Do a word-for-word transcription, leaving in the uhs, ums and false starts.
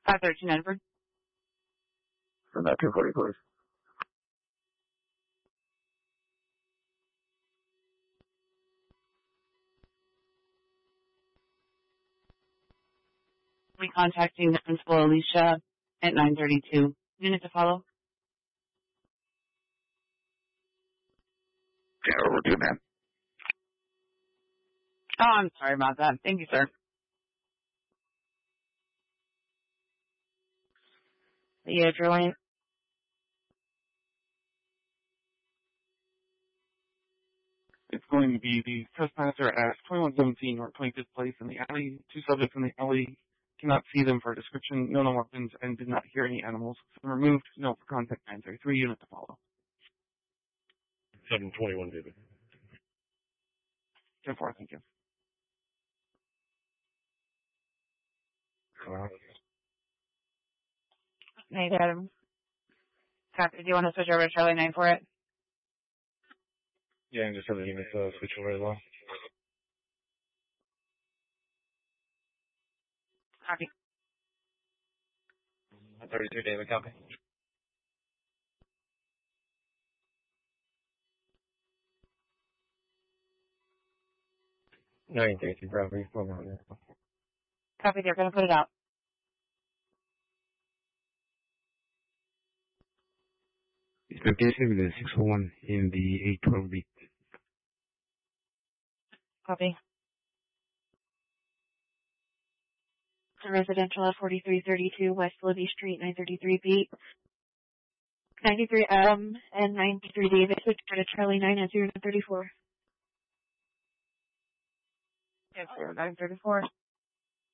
five thirteen Edward. From that two forty, please. We'll be contacting the principal, Alicia, at nine thirty-two. Unit to follow. Yeah, overdue, ma'am. Oh, I'm sorry about that. Thank you, sir. Yeah, if you're late. It's going to be the trespasser at twenty-one seventeen North twenty-fifth Place in the alley. Two subjects in the alley. Cannot see them for a description. No known weapons and did not hear any animals. Removed. No for contact nine thirty-three. Unit to follow. seven twenty-one, David. ten four, thank you. Uh, Hey, Adam. Copy. Do you want to switch over to Charlie nine for it? yeah, and just have the units uh, switch over as well. Copy. thirty-three, David, copy. nine thirty-three, Bravo. One more. Copy. They're going to put it out. Expectation with the six oh one in the eight twelve beat. Copy. Residential at forty-three thirty-two West Libby Street, nine thirty-three beat. ninety-three Adam and ninety-three David. Switch to Charlie nine at zero nine thirty-four. Yes, zero nine thirty-four.